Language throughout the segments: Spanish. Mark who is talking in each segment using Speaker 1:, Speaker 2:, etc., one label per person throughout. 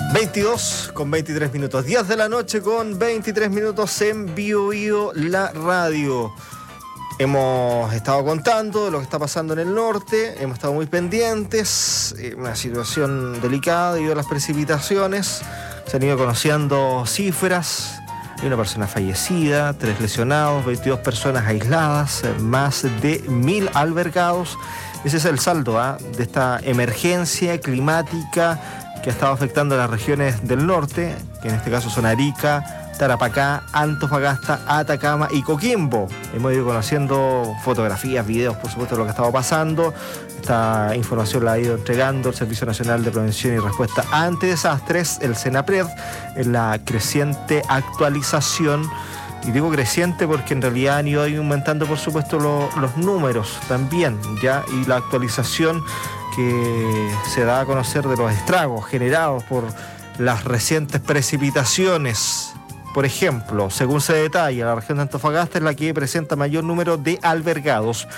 Speaker 1: 22 con 23 minutos, 10 de la noche con 23 minutos en Bio la radio. Hemos estado contando lo que está pasando en el norte, hemos estado muy pendientes, una situación delicada debido a las precipitaciones. Se han ido conociendo cifras, hay una persona fallecida, 3 lesionados, 22 personas aisladas, más de 1.000 albergados. Ese es el saldo de esta emergencia climática que ha estado afectando a las regiones del norte, que en este caso son Arica, Tarapacá, Antofagasta, Atacama y Coquimbo. Hemos ido conociendo fotografías, videos, por supuesto, de lo que ha estado pasando. Esta información la ha ido entregando el Servicio Nacional de Prevención y Respuesta ante Desastres, el SENAPRED, en la creciente actualización. Y digo creciente porque en realidad han ido aumentando, por supuesto, los números también, ¿ya? Y la actualización que se da a conocer de los estragos generados por las recientes precipitaciones. Por ejemplo, según se detalla, la región de Antofagasta es la que presenta mayor número de albergados.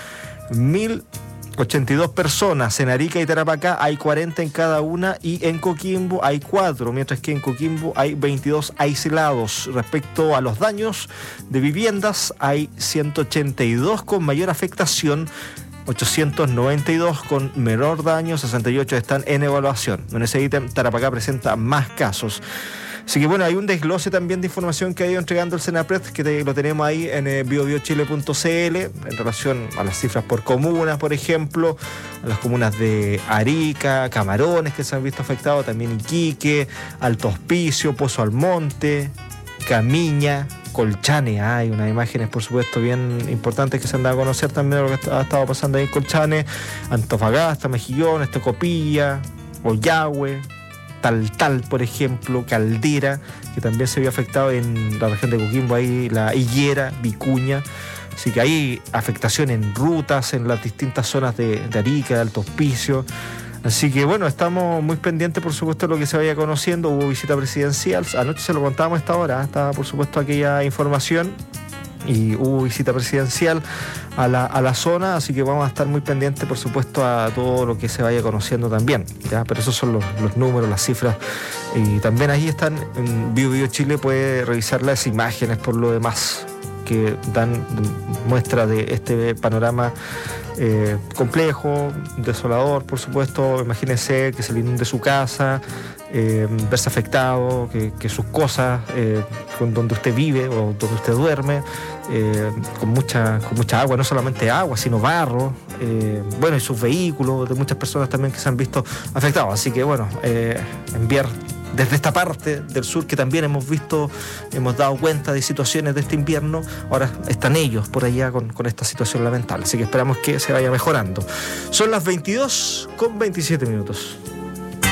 Speaker 1: 1.082 personas. En Arica y Tarapacá hay 40 en cada una y en Coquimbo hay 4, mientras que en Coquimbo hay 22 aislados. Respecto a los daños de viviendas, hay 182 con mayor afectación, 892 con menor daño, 68 están en evaluación. En ese ítem, Tarapacá presenta más casos. Así que bueno, hay un desglose también de información que ha ido entregando el SENAPRED, que lo tenemos ahí en biobiochile.cl, en relación a las cifras por comunas, por ejemplo, a las comunas de Arica, Camarones, que se han visto afectados, también Iquique, Alto Hospicio, Pozo Almonte, Camiña, Colchane. Hay unas imágenes, por supuesto, bien importantes que se han dado a conocer también de lo que ha estado pasando ahí en Colchane, Antofagasta, Mejillones, Tocopilla, Ollagüe, Taltal, por ejemplo, Caldera, que también se vio afectado en la región de Coquimbo, ahí la Higuera, Vicuña. Así que hay afectación en rutas, en las distintas zonas de Arica, de Alto Hospicio. Así que bueno, estamos muy pendientes, por supuesto, de lo que se vaya conociendo. Hubo visita presidencial, anoche se lo contábamos a esta hora, estaba por supuesto aquella información, y hubo visita presidencial a la zona, así que vamos a estar muy pendientes, por supuesto, a todo lo que se vaya conociendo también, ¿ya? Pero esos son los números, las cifras, y también ahí están en Bio Chile, puede revisar las imágenes por lo demás que dan muestra de este panorama complejo, desolador, por supuesto. Imagínense que se le inunde su casa, verse afectado, que sus cosas, con donde usted vive o donde usted duerme, con mucha agua, no solamente agua, sino barro, bueno, y sus vehículos, de muchas personas también que se han visto afectados. Así que bueno, enviar desde esta parte del sur, que también hemos dado cuenta de situaciones de este invierno, ahora están ellos por allá con esta situación lamentable, así que esperamos que se vaya mejorando. Son las 22 con 27 minutos.